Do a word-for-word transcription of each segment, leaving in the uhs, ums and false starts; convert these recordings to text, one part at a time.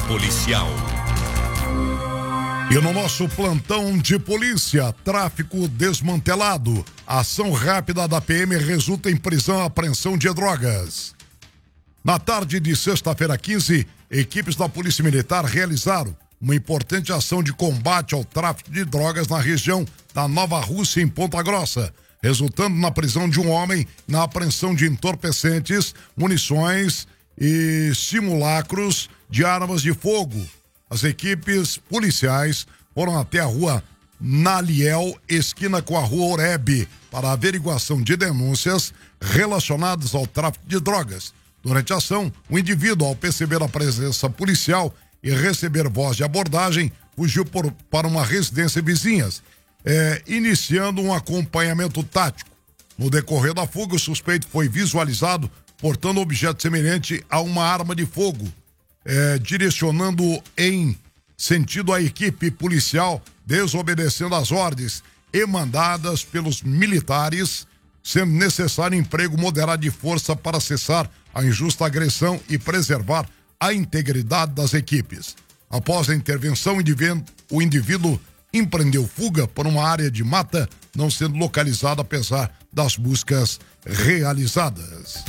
policial. E no nosso plantão de polícia, tráfico desmantelado. Ação rápida da P M resulta em prisão e apreensão de drogas. Na tarde de sexta-feira quinze, equipes da Polícia Militar realizaram uma importante ação de combate ao tráfico de drogas na região da Nova Rússia, em Ponta Grossa, resultando na prisão de um homem, na apreensão de entorpecentes, munições e simulacros de armas de fogo. As equipes policiais foram até a rua Naliel, esquina com a rua Oreb, para averiguação de denúncias relacionadas ao tráfico de drogas. Durante a ação, o indivíduo, ao perceber a presença policial e receber voz de abordagem, fugiu por, para uma residência vizinhas, é, iniciando um acompanhamento tático. No decorrer da fuga, o suspeito foi visualizado portando objeto semelhante a uma arma de fogo, É, direcionando em sentido à equipe policial, desobedecendo às ordens emandadas pelos militares, sendo necessário emprego moderado de força para cessar a injusta agressão e preservar a integridade das equipes. Após a intervenção, o indivíduo empreendeu fuga por uma área de mata, não sendo localizado apesar das buscas realizadas.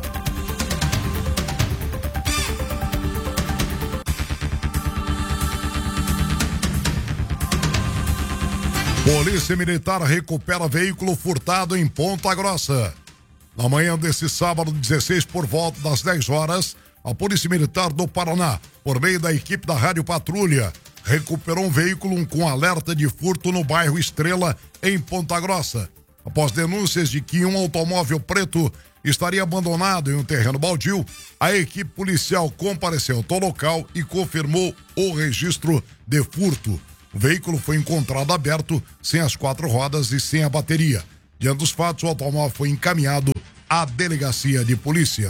Polícia Militar recupera veículo furtado em Ponta Grossa. Na manhã desse sábado dezesseis, por volta das dez horas, a Polícia Militar do Paraná, por meio da equipe da Rádio Patrulha, recuperou um veículo com alerta de furto no bairro Estrela, em Ponta Grossa. Após denúncias de que um automóvel preto estaria abandonado em um terreno baldio, a equipe policial compareceu ao local e confirmou o registro de furto. O veículo foi encontrado aberto, sem as quatro rodas e sem a bateria. Diante dos fatos, o automóvel foi encaminhado à delegacia de polícia.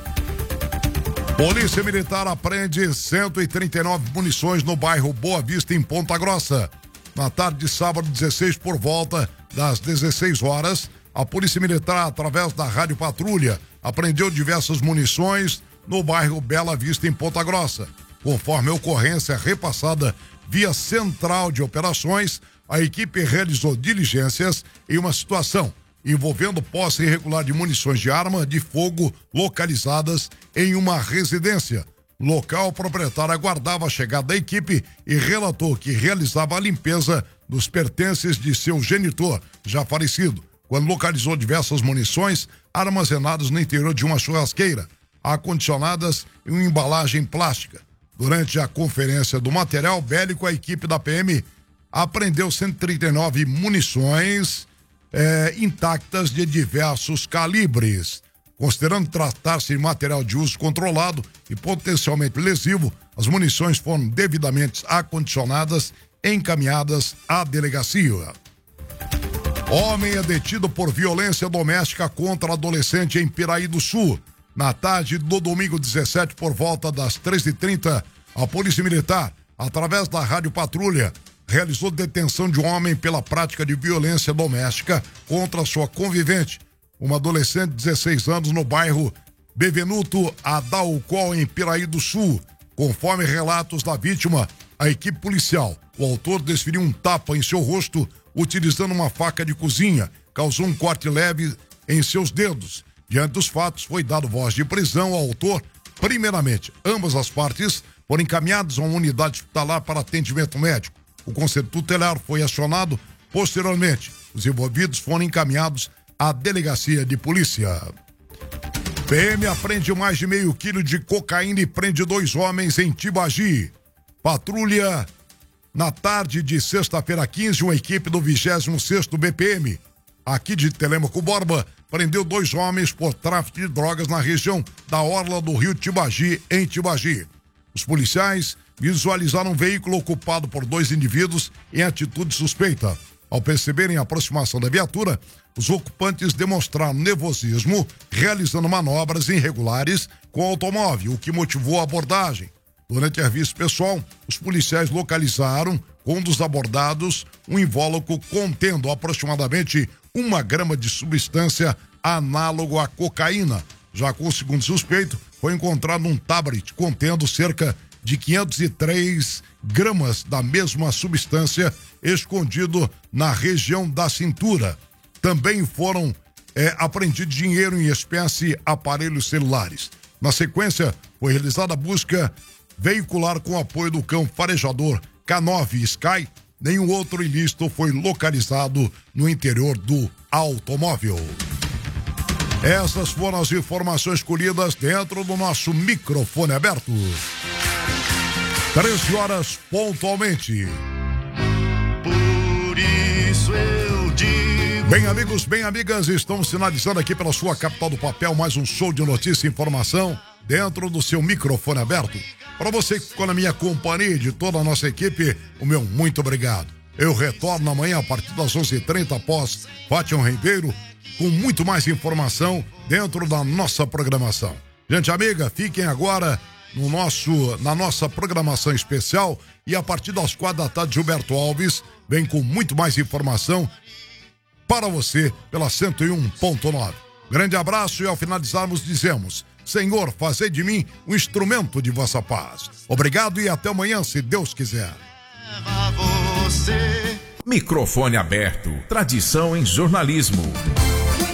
Polícia Militar apreende cento e trinta e nove munições no bairro Boa Vista, em Ponta Grossa. Na tarde de sábado dezesseis, por volta das dezesseis horas, a Polícia Militar, através da Rádio Patrulha, apreendeu diversas munições no bairro Bela Vista, em Ponta Grossa. Conforme a ocorrência repassada via Central de Operações, a equipe realizou diligências em uma situação envolvendo posse irregular de munições de arma de fogo localizadas em uma residência. O local, o proprietário aguardava a chegada da equipe e relatou que realizava a limpeza dos pertences de seu genitor, já falecido, quando localizou diversas munições armazenadas no interior de uma churrasqueira, acondicionadas em uma embalagem plástica. Durante a conferência do material bélico, a equipe da P M apreendeu cento e trinta e nove munições eh, intactas de diversos calibres. Considerando tratar-se de material de uso controlado e potencialmente lesivo, as munições foram devidamente acondicionadas e encaminhadas à delegacia. Homem é detido por violência doméstica contra adolescente em Piraí do Sul. Na tarde do domingo dezessete, por volta das treze e trinta, a Polícia Militar, através da Rádio Patrulha, realizou detenção de um homem pela prática de violência doméstica contra sua convivente, uma adolescente de dezesseis anos, no bairro Bevenuto Adalcol, em Piraí do Sul. Conforme relatos da vítima, a equipe policial, o autor desferiu um tapa em seu rosto utilizando uma faca de cozinha, causou um corte leve em seus dedos. Diante dos fatos, foi dado voz de prisão ao autor. Primeiramente, ambas as partes foram encaminhadas a uma unidade hospitalar para atendimento médico. O conselho tutelar foi acionado. Posteriormente, os envolvidos foram encaminhados à delegacia de polícia. P M apreende mais de meio quilo de cocaína e prende dois homens em Tibagi. Patrulha. Na tarde de sexta-feira quinze, uma equipe do vigésimo sexto B P M, aqui de Telêmaco Borba, prendeu dois homens por tráfico de drogas na região da orla do rio Tibagi, em Tibagi. Os policiais visualizaram um veículo ocupado por dois indivíduos em atitude suspeita. Ao perceberem a aproximação da viatura, os ocupantes demonstraram nervosismo, realizando manobras irregulares com o automóvel, o que motivou a abordagem. Durante a revista pessoal, os policiais localizaram, com um dos abordados, um invólucro contendo aproximadamente uma grama de substância análogo à cocaína. Já com o segundo suspeito, foi encontrado um tablet contendo cerca de quinhentos e três gramas da mesma substância escondido na região da cintura. Também foram é, apreendidos dinheiro em espécie, aparelhos celulares. Na sequência, foi realizada a busca veicular com apoio do cão farejador K nove Sky. Nenhum outro ilícito foi localizado no interior do automóvel. Essas foram as informações colhidas dentro do nosso microfone aberto. treze horas pontualmente. Por isso eu digo. Bem, amigos, bem, amigas, estamos sinalizando aqui pela sua capital do papel mais um show de notícia e informação dentro do seu microfone aberto. Para você que ficou na minha companhia e de toda a nossa equipe, o meu muito obrigado. Eu retorno amanhã a partir das onze e trinta após Fátima Ribeiro com muito mais informação dentro da nossa programação. Gente amiga, fiquem agora no nosso, na nossa programação especial e a partir das quatro da tarde, Gilberto Alves vem com muito mais informação para você pela cento e um ponto nove. Grande abraço e ao finalizarmos dizemos: Senhor, fazei de mim um instrumento de vossa paz. Obrigado e até amanhã, se Deus quiser. Você. Microfone aberto. Tradição em jornalismo.